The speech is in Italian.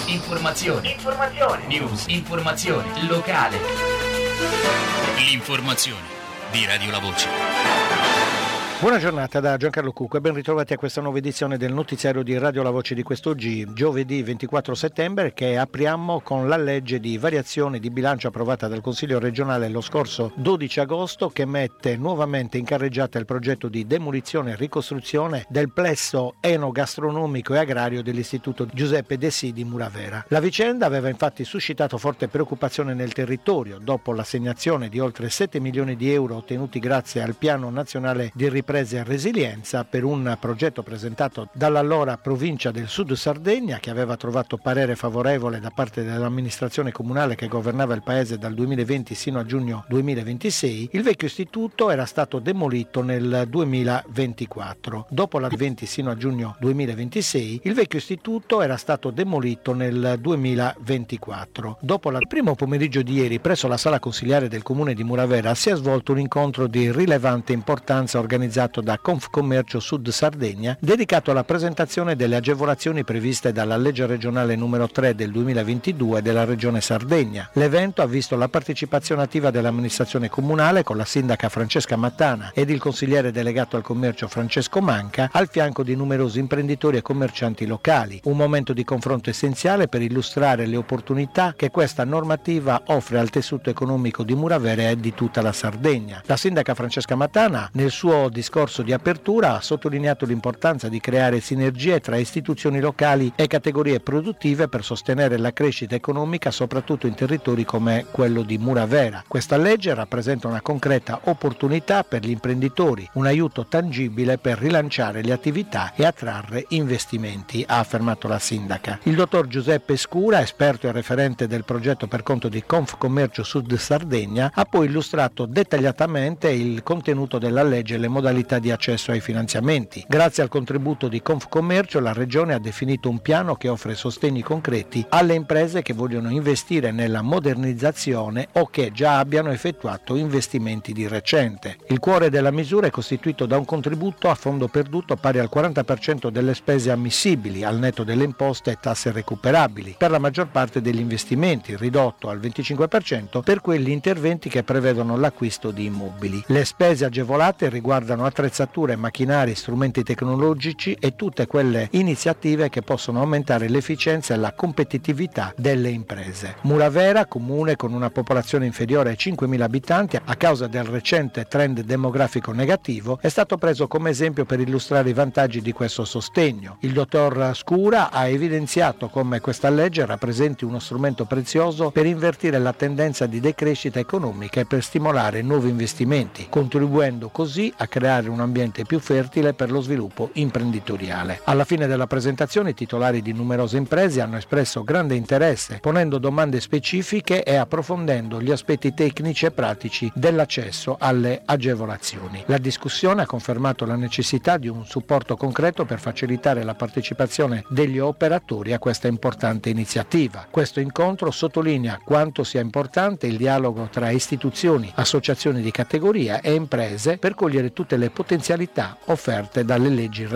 Informazioni. News. Informazione. Locale. L'informazione di Radio La Voce. Buona giornata da Giancarlo Cucco e ben ritrovati a questa nuova edizione del notiziario di Radio La Voce di quest'oggi, giovedì 24 settembre, che apriamo con la legge di variazione di bilancio approvata dal Consiglio regionale lo scorso 12 agosto, che mette nuovamente in carreggiata il progetto di demolizione e ricostruzione del plesso enogastronomico e agrario dell'Istituto Giuseppe De Sì di Muravera. La vicenda aveva infatti suscitato forte preoccupazione nel territorio dopo l'assegnazione di oltre 7 milioni di euro ottenuti grazie al Piano Nazionale di Ripresa e Resilienza per un progetto presentato dall'allora provincia del Sud Sardegna, che aveva trovato parere favorevole da parte dell'amministrazione comunale che governava il paese dal 2020 sino a giugno 2026. Il vecchio istituto era stato demolito nel 2024. Dopo la 20 sino a giugno 2026, il vecchio istituto era stato demolito nel 2024. Dopo il primo pomeriggio di ieri, presso la sala consigliare del comune di Muravera, si è svolto un incontro di rilevante importanza organizzato da Confcommercio Sud Sardegna, dedicato alla presentazione delle agevolazioni previste dalla legge regionale numero 3 del 2022 della regione Sardegna. L'evento ha visto la partecipazione attiva dell'amministrazione comunale con la sindaca Francesca Mattana ed il consigliere delegato al commercio Francesco Manca, al fianco di numerosi imprenditori e commercianti locali. Un momento di confronto essenziale per illustrare le opportunità che questa normativa offre al tessuto economico di Muravera e di tutta la Sardegna. La sindaca Francesca Mattana, nel suo discorso di apertura, ha sottolineato l'importanza di creare sinergie tra istituzioni locali e categorie produttive per sostenere la crescita economica, soprattutto in territori come quello di Muravera. Questa legge rappresenta una concreta opportunità per gli imprenditori, un aiuto tangibile per rilanciare le attività e attrarre investimenti, ha affermato la sindaca. Il dottor Giuseppe Scura, esperto e referente del progetto per conto di Confcommercio Sud Sardegna, ha poi illustrato dettagliatamente il contenuto della legge e le modalità di accesso ai finanziamenti. Grazie al contributo di Confcommercio, la Regione ha definito un piano che offre sostegni concreti alle imprese che vogliono investire nella modernizzazione o che già abbiano effettuato investimenti di recente. Il cuore della misura è costituito da un contributo a fondo perduto pari al 40% delle spese ammissibili, al netto delle imposte e tasse recuperabili, per la maggior parte degli investimenti, ridotto al 25% per quegli interventi che prevedono l'acquisto di immobili. Le spese agevolate riguardano attrezzature, macchinari, strumenti tecnologici e tutte quelle iniziative che possono aumentare l'efficienza e la competitività delle imprese. Muravera, comune con una popolazione inferiore ai 5.000 abitanti, a causa del recente trend demografico negativo, è stato preso come esempio per illustrare i vantaggi di questo sostegno. Il dottor Scura ha evidenziato come questa legge rappresenti uno strumento prezioso per invertire la tendenza di decrescita economica e per stimolare nuovi investimenti, contribuendo così a creare un ambiente più fertile per lo sviluppo imprenditoriale. Alla fine della presentazione i titolari di numerose imprese hanno espresso grande interesse, ponendo domande specifiche e approfondendo gli aspetti tecnici e pratici dell'accesso alle agevolazioni. La discussione ha confermato la necessità di un supporto concreto per facilitare la partecipazione degli operatori a questa importante iniziativa. Questo incontro sottolinea quanto sia importante il dialogo tra istituzioni, associazioni di categoria e imprese per cogliere tutte le potenzialità offerte dalle leggi